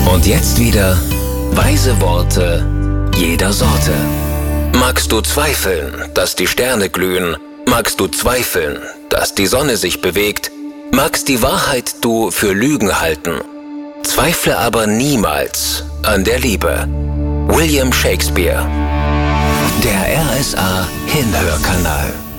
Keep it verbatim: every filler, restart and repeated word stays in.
Und jetzt wieder weise Worte jeder Sorte. Magst du zweifeln, dass die Sterne glühen? Magst du zweifeln, dass die Sonne sich bewegt? Magst die Wahrheit du für Lügen halten? Zweifle aber niemals an der Liebe. William Shakespeare. Der R S A Hinhörkanal.